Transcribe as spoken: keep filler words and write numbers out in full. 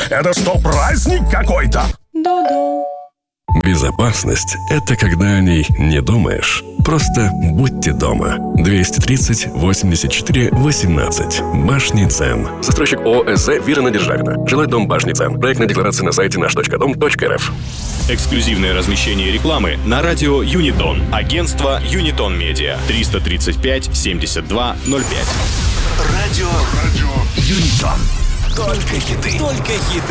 Это что, праздник какой-то? Да-да. Безопасность – это когда о ней не думаешь. Просто будьте дома. двести тридцать восемьдесят четыре восемнадцать. Башни Дзен. Застройщик ООО СЗ Вирена Державина. Жилой дом Башни Дзен. Проектная декларация на сайте наш точка дом точка рф. Эксклюзивное размещение рекламы на радио Юнитон. Агентство Юнитон Медиа. триста тридцать пять семьдесят два ноль пять. Радио, радио Юнитон. Только хиты. Только хиты.